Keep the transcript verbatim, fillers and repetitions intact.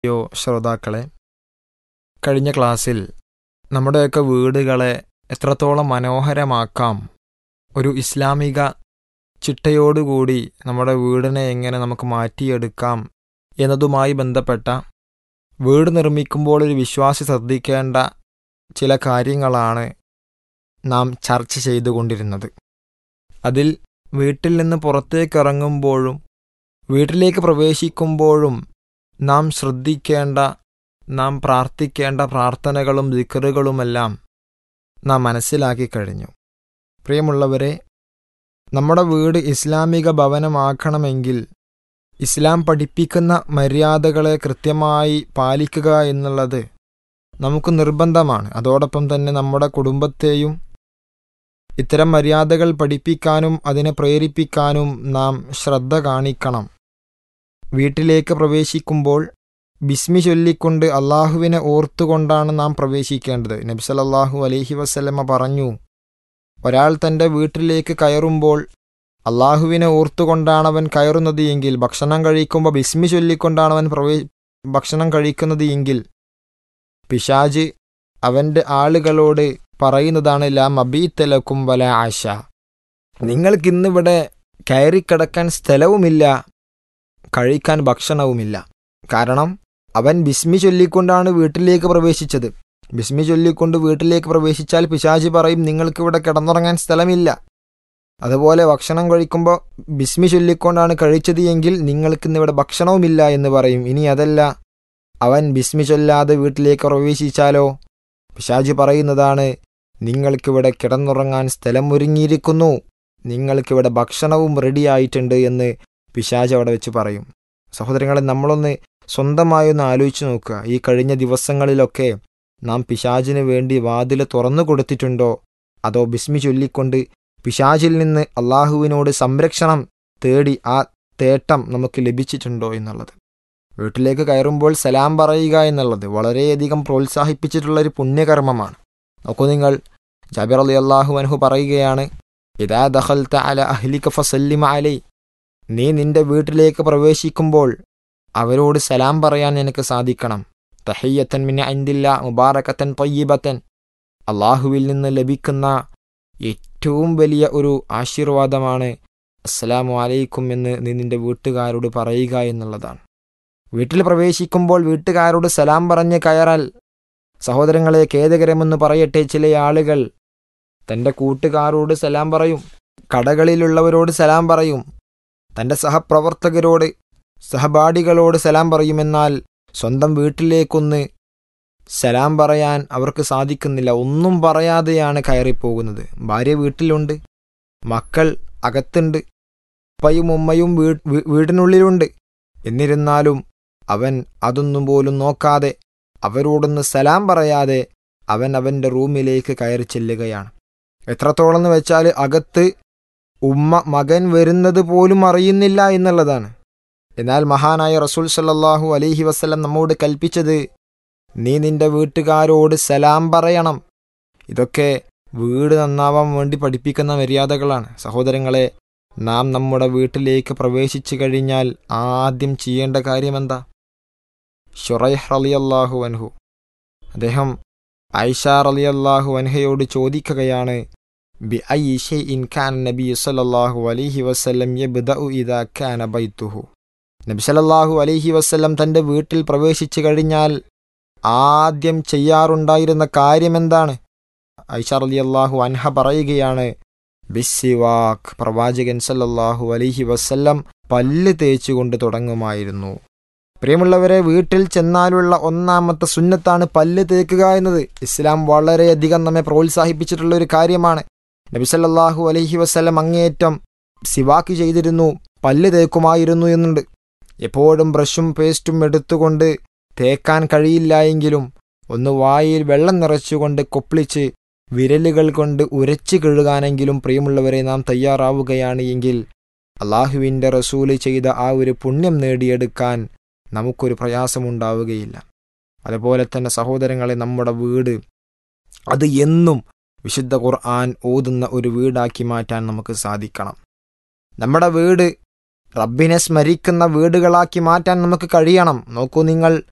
യോ ശ്രോതാക്കളെ, കഴിഞ്ഞ ക്ലാസ്സിൽ നമ്മുടെയൊക്കെ വീടുകളെ എത്രത്തോളം മനോഹരമാക്കാം, ഒരു ഇസ്ലാമിക ചിട്ടയോടുകൂടി നമ്മുടെ വീടിനെ എങ്ങനെ നമുക്ക് മാറ്റിയെടുക്കാം എന്നതുമായി ബന്ധപ്പെട്ട വീട് നിർമ്മിക്കുമ്പോൾ ഒരു വിശ്വാസി ശ്രദ്ധിക്കേണ്ട ചില കാര്യങ്ങളാണ് നാം ചർച്ച ചെയ്തുകൊണ്ടിരുന്നത്. അതിൽ വീട്ടിൽ നിന്ന് പുറത്തേക്ക് ഇറങ്ങുമ്പോഴും വീട്ടിലേക്ക് പ്രവേശിക്കുമ്പോഴും നാം ശ്രദ്ധിക്കേണ്ട, നാം പ്രാർത്ഥിക്കേണ്ട പ്രാർത്ഥനകളും ദിക്റുകളുമെല്ലാം നാം മനസ്സിലാക്കി കഴിഞ്ഞു. പ്രിയമുള്ളവരെ, നമ്മുടെ വീട് ഇസ്ലാമിക ഭവനമാക്കണമെങ്കിൽ ഇസ്ലാം പഠിപ്പിക്കുന്ന മര്യാദകളെ കൃത്യമായി പാലിക്കുക എന്നുള്ളത് നമുക്ക് നിർബന്ധമാണ്. അതോടൊപ്പം തന്നെ നമ്മുടെ കുടുംബത്തെയും ഇത്തരം മര്യാദകൾ പഠിപ്പിക്കാനും അതിനെ പ്രേരിപ്പിക്കാനും നാം ശ്രദ്ധ കാണിക്കണം. വീട്ടിലേക്ക് പ്രവേശിക്കുമ്പോൾ ബിസ്മി ചൊല്ലിക്കൊണ്ട് അള്ളാഹുവിനെ ഓർത്തുകൊണ്ടാണ് നാം പ്രവേശിക്കേണ്ടത്. നബി സല്ലല്ലാഹു അലൈഹി വസല്ലമ പറഞ്ഞു, ഒരാൾ തൻ്റെ വീട്ടിലേക്ക് കയറുമ്പോൾ അള്ളാഹുവിനെ ഓർത്തുകൊണ്ടാണ് അവൻ കയറുന്നത് എങ്കിൽ, ഭക്ഷണം കഴിക്കുമ്പോൾ ബിസ്മി ചൊല്ലിക്കൊണ്ടാണ് അവൻ പ്രവേ ഭക്ഷണം കഴിക്കുന്നത് എങ്കിൽ, പിശാച് അവൻ്റെ ആളുകളോട് പറയുന്നതാണ്, ലാ മബീത ലക്കും വല ആശ, നിങ്ങൾക്കിന്നിവിടെ കയറിക്കിടക്കാൻ സ്ഥലവുമില്ല, കഴിക്കാൻ ഭക്ഷണവുമില്ല. കാരണം അവൻ ബിസ്മി ചൊല്ലിക്കൊണ്ടാണ് വീട്ടിലേക്ക് പ്രവേശിച്ചത്. ബിസ്മി ചൊല്ലിക്കൊണ്ട് വീട്ടിലേക്ക് പ്രവേശിച്ചാൽ പിശാച് പറയും, നിങ്ങൾക്കിവിടെ കിടന്നുറങ്ങാൻ സ്ഥലമില്ല. അതുപോലെ ഭക്ഷണം കഴിക്കുമ്പോൾ ബിസ്മി ചൊല്ലിക്കൊണ്ടാണ് കഴിച്ചത് എങ്കിൽ നിങ്ങൾക്കിന്നിവിടെ ഭക്ഷണവുമില്ല എന്ന് പറയും. ഇനി അതല്ല, അവൻ ബിസ്മി ചൊല്ലാതെ വീട്ടിലേക്ക് പ്രവേശിച്ചാലോ, പിശാച് പറയുന്നതാണ്, നിങ്ങൾക്കിവിടെ കിടന്നുറങ്ങാൻ സ്ഥലം ഒരുങ്ങിയിരിക്കുന്നു, നിങ്ങൾക്കിവിടെ ഭക്ഷണവും റെഡിയായിട്ടുണ്ട് എന്ന് പിശാച് അവിടെ വെച്ച് പറയും. സഹോദരങ്ങളെ, നമ്മളൊന്ന് സ്വന്തമായി ഒന്ന് ആലോചിച്ച് നോക്കുക. ഈ കഴിഞ്ഞ ദിവസങ്ങളിലൊക്കെ നാം പിശാചിന് വേണ്ടി വാതിൽ തുറന്നു കൊടുത്തിട്ടുണ്ടോ, അതോ ബിസ്മി ചൊല്ലിക്കൊണ്ട് പിശാചിൽ നിന്ന് അള്ളാഹുവിനോട് സംരക്ഷണം തേടി ആ തേട്ടം നമുക്ക് ലഭിച്ചിട്ടുണ്ടോ എന്നുള്ളത്. വീട്ടിലേക്ക് കയറുമ്പോൾ സലാം പറയുക എന്നുള്ളത് വളരെയധികം പ്രോത്സാഹിപ്പിച്ചിട്ടുള്ളൊരു പുണ്യകർമ്മമാണ്. നോക്കൂ നിങ്ങൾ, ജാബിർ റളിയല്ലാഹു അൻഹു പറയുകയാണ്, ഇദാ ദഖൽത അല അഹ്ലിക ഫസല്ലിമ അലൈ, നീ നിന്റെ വീട്ടിലേക്ക് പ്രവേശിക്കുമ്പോൾ അവരോട് സലാം പറയാൻ നിനക്ക് സാധിക്കണം. തഹിയ്യത്തൻ മിൻ ഇൻദില്ലാ മുബാറകത്തൻ തയ്യിബത്തൻ, അള്ളാഹുവിൽ നിന്ന് ലഭിക്കുന്ന ഏറ്റവും വലിയ ഒരു ആശീർവാദമാണ് അസ്സലാമു അലൈക്കും എന്ന് നീ നിന്റെ വീട്ടുകാരോട് പറയുക എന്നുള്ളതാണ്. വീട്ടിൽ പ്രവേശിക്കുമ്പോൾ വീട്ടുകാരോട് സലാം പറഞ്ഞ് കയറാൽ, സഹോദരങ്ങളെ, ഖേദകരമെന്ന് പറയട്ടെ, ചില ആളുകൾ തൻ്റെ കൂട്ടുകാരോട് സലാം പറയും, കടകളിലുള്ളവരോട് സലാം പറയും, തൻ്റെ സഹപ്രവർത്തകരോട് സഹപാഠികളോട് സലാം പറയുമെന്നാൽ സ്വന്തം വീട്ടിലേക്കൊന്ന് സലാം പറയാൻ അവർക്ക് സാധിക്കുന്നില്ല. ഒന്നും പറയാതെയാണ് കയറിപ്പോകുന്നത്. ഭാര്യ വീട്ടിലുണ്ട്, മക്കൾ അകത്തുണ്ട്, ഉപ്പയും ഉമ്മയും വീ വീടിനുള്ളിലുണ്ട്. എന്നിരുന്നാലും അവൻ അതൊന്നും പോലും നോക്കാതെ, അവരോടൊന്ന് സലാം പറയാതെ അവൻ അവൻ്റെ റൂമിലേക്ക് കയറി ചെല്ലുകയാണ്. എത്രത്തോളം എന്ന് വെച്ചാൽ അകത്ത് ഉമ്മ മകൻ വരുന്നത് പോലും അറിയുന്നില്ല എന്നുള്ളതാണ്. എന്നാൽ മഹാനായ റസൂൽ സല്ലല്ലാഹു അലൈഹി വസല്ലം നമ്മോട് കൽപ്പിച്ചത്, നീ നിന്റെ വീട്ടുകാരോട് സലാം പറയണം. ഇതൊക്കെ വീട് നന്നാവാൻ വേണ്ടി പഠിപ്പിക്കുന്ന മര്യാദകളാണ്. സഹോദരങ്ങളെ, നാം നമ്മുടെ വീട്ടിലേക്ക് പ്രവേശിച്ചു കഴിഞ്ഞാൽ ആദ്യം ചെയ്യേണ്ട കാര്യമെന്താ? ശുറൈഹ് റളിയല്ലാഹു അൻഹു അദ്ദേഹം ആയിഷ റളിയല്ലാഹു അൻഹയോട് ചോദിക്കുകയാണ്, ബി അയ്യി ശൈഇൻ കാന നബി സല്ലല്ലാഹു അലൈഹി വസല്ലം യബ്ദഉ ഇദാ കാന ബൈതുഹു, നബി സല്ലല്ലാഹു അലൈഹി വസല്ലം തൻ്റെ വീട്ടിൽ പ്രവേശിച്ചു കഴിഞ്ഞാൽ ആദ്യം ചെയ്യാറുണ്ടായിരുന്ന കാര്യമെന്താണ്? ആയിഷ റളിയല്ലാഹു അൻഹ പറയുകയാണ്, ബിസ്സിവാക്ക്, പ്രവാചകൻ സല്ലല്ലാഹു അലൈഹി വസല്ലം പല്ല് തേച്ചുകൊണ്ട് തുടങ്ങുമായിരുന്നു. പ്രിയമുള്ളവരെ, വീട്ടിൽ ചെന്നാലുള്ള ഒന്നാമത്തെ സുന്നത്താണ് പല്ല് തേക്കുക എന്നത്. ഇസ്ലാം വളരെയധികം നമ്മെ പ്രോത്സാഹിപ്പിച്ചിട്ടുള്ള ഒരു കാര്യമാണ്. നബി സല്ലല്ലാഹു അലൈഹി വസല്ലം അങ്ങേയറ്റം സിവാക്ക് ചെയ്തിരുന്നു, പല്ല് തേക്കുമായിരുന്നു എന്നുണ്ട്. എപ്പോഴും ബ്രഷും പേസ്റ്റും എടുത്തുകൊണ്ട് തേക്കാൻ കഴിയില്ല എങ്കിലും ഒന്ന് വായിൽ വെള്ളം നിറച്ചുകൊണ്ട് കൊപ്പിളിച്ച് വിരലുകൾ കൊണ്ട് ഉരച്ച് കഴുകാനെങ്കിലും പ്രിയമുള്ളവരെ നാം തയ്യാറാവുകയാണ് എങ്കിൽ അള്ളാഹുവിൻ്റെ റസൂല് ചെയ്ത ആ ഒരു പുണ്യം നേടിയെടുക്കാൻ നമുക്കൊരു പ്രയാസമുണ്ടാവുകയില്ല. അതുപോലെ തന്നെ സഹോദരങ്ങളെ, നമ്മുടെ വീട് അത് എന്നും വിശുദ്ധ ഖുർആൻ ഓതുന്ന ഒരു വീടാക്കി മാറ്റാൻ നമുക്ക് സാധിക്കണം. നമ്മുടെ വീട് റബ്ബിനെ സ്മരിക്കുന്ന വീടുകളാക്കി മാറ്റാൻ നമുക്ക് കഴിയണം. നോക്കൂ നിങ്ങൾ,